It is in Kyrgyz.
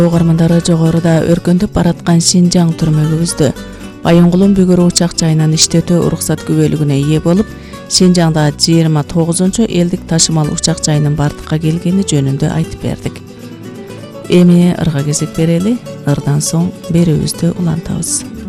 Угармандары жогоруда өркөндөп бараткан Шинжаң түрмөгүбүздө Байонгулун Бүгүрү учак жайынан иштетүү уруксат күбөлүгүнө ээ болуп, Шинжаңда 29 элдик ташымал учак жайынын бардыкка келгени жөнүндө айтып бердик. Эми ырга кезек берели, ырдан соң берүүбүздү улантабыз.